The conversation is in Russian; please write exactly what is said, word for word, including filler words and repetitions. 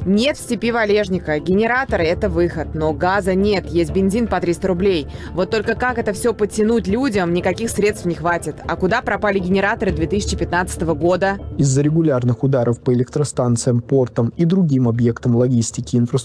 Нет в степи валежника. Генераторы – это выход. Но газа нет. Есть бензин по триста рублей. Вот только как это все подтянуть людям, никаких средств не хватит. А куда пропали генераторы две тысячи пятнадцатого года? Из-за регулярных ударов по электростанциям, портам и другим объектам логистики и инфраструктуры